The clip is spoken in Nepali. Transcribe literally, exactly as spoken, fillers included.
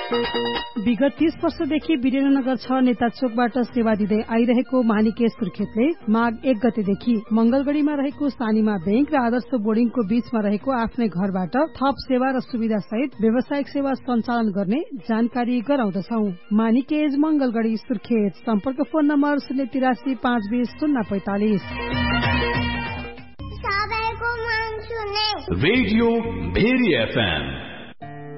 विगत तीस वर्षदेखि वीरेन्द्रनगर छ नेता चोकबाट सेवा दिँदै आइरहेको मानिकेश सुर्खेतले माघ एक गतेदेखि मंगलगढ़ीमा रहेको सानिमा बैंक र आदर्श बोर्डिङको बीचमा रहेको आफ्नै घरबाट थप सेवा र सुविधा सहित व्यावसायिक सेवा सञ्चालन गर्ने जानकारी गराउँदछौ। मानिकेश मंगलगढ़ी सुर्खेत। सम्पर्क फोन नम्बर शून्य तिरासी पाँच बीस शून्य पैंतालिस। Radio very FM